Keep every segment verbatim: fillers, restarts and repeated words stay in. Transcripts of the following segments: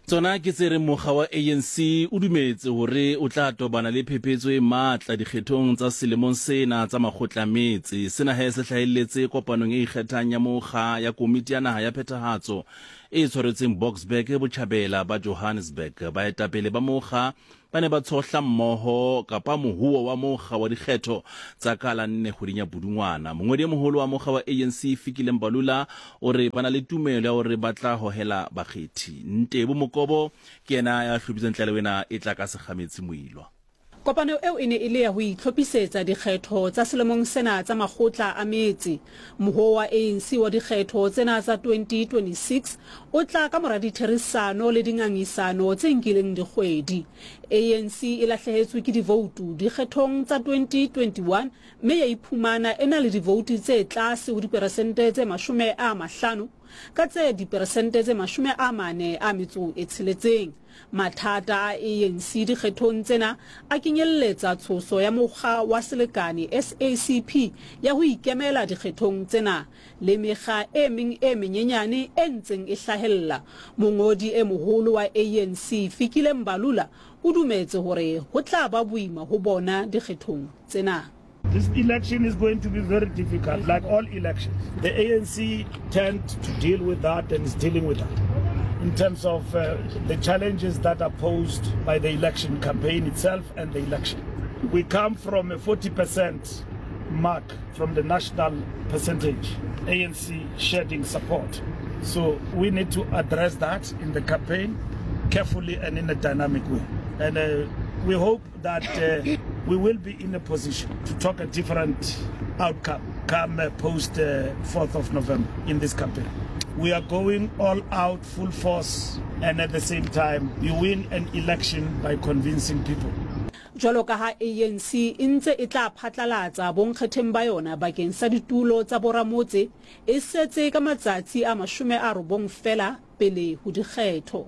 Tsona ke tsere mokga wa A N C o dumetse hore o tla tobana le phephetso e matla dikgethong tsa selemong sena tsa makgotlametse. Sena ha se hlahelletse kopanong e ikgethang ya mokga ya komiti ya naha ya phethahatso e tshwaretseng Boksburg Botjhabela ba Johannesburg. Baetapele ba mokga ba ne ba tshohla mmoho kapa mohuo wa mokga wa dikgetho tsa ka la nne kgweding ya Pudungwana. Mongodi e moholo wa mokga wa A N C Fikile Mbalula o re bana le tumelo ya hore ba tla hohela bakgethi. Ntebo Mokobo ke yena ya hlobisang tlale wena e tla ka sekgametsi moilwa. Kopano eo ene ile ya ho itlhophisetsa dikgetho tsa selemong sena tsa makgotla a metse. Moho wa A N C wa dikgetho tsena tsa twenty twenty-six o tla ka mora ditherisano le dingangisano tse nkileng dikgwedi. A N C e lahlehetswe ke divoutu dikgethong tsa twenty twenty-one mme ya iphumana ena le divoutu tse tlase ho diperesente tse mashome a mahlano ka tse diperesente tse mashome a mane a metso e tsheletseng. Mathata a A N C dikgethong tsena a kenyelletsa tshoso ya mokga wa selekane S A C P ya ho ikemela dikgethong tsena le mekga e meng e menyenyane e ntseng e hlahella. Mongodi e moholo wa A N C Fikile Mbalula o dumetse hore ho tla ba boima ho bona dikgethong tsena. This election is going to be very difficult, like all elections. The A N C tend to deal with that and is dealing with that. In terms of uh, the challenges that are posed by the election campaign itself and the election. We come from a forty percent mark from the national percentage, A N C shedding support. So we need to address that in the campaign carefully and in a dynamic way. And uh, we hope that uh, we will be in a position to talk a different outcome come uh, post uh, fourth of November in this campaign. We are going all out, full force, and at the same time, you win an election by convincing people. Jwalo ka ha A N C intse e tla phatlalatsa bonkgetheng ba yona bakeng sa ditulo tsa boramotse e setse ka matsatsi a mashome a robong fela pele ho dikgetho.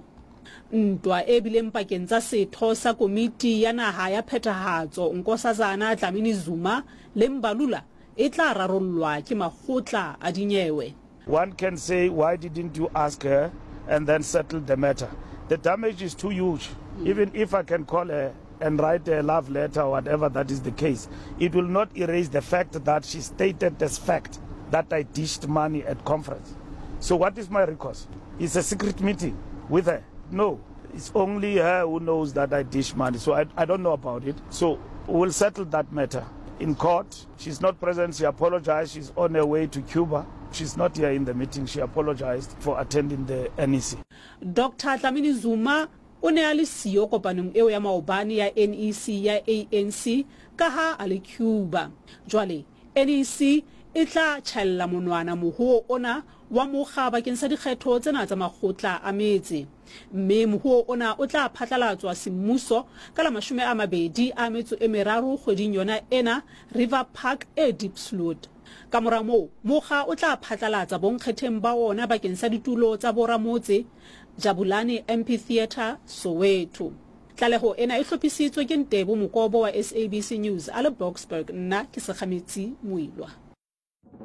Ntwa e bileng pakeng tsa setho sa komiti ya naha ya phethahatso Nkosazana Dlamini Zuma le Mbalula e tla rarollwa ke makgotla a dinyewe. One can say, why didn't you ask her and then settle the matter? The damage is too huge. Mm. Even if I can call her and write a love letter or whatever that is the case, it will not erase the fact that she stated as fact that I dished money at conference. So what is my recourse? It's a secret meeting with her. No, it's only her who knows that I dished money. So I, I don't know about it. So we'll settle that matter in court. She's not present. She apologized. She's on her way to Cuba. She's not here in the meeting. She apologized for attending the N E C. Doctor Dlamini Zuma o ne a le siyo kopanong eo ya maobane ya N E C ya A N C ka ha a le Cuba. Jwale N E C e tla tshella monwana mohuo ona wa mokga bakeng sa dikgetho tsena tsa makgotla a metse. Mme mohuo ona o tla phatlalatswa semmuso ka la mashome a mabedi a metso e meraro kgweding yona ena River Park e Diepsloot. Ka mora moo mokga o tla phatlalatsa bonkgetheng ba ona bakeng sa ditulo tsa boramotse Jabulani Amphitheatre Soweto. Tlaleho ena e hlophisitswe ke Ntebo Mokobo wa S A B C News a le Boksburg. Nna ke Sekgametsi Moilwa.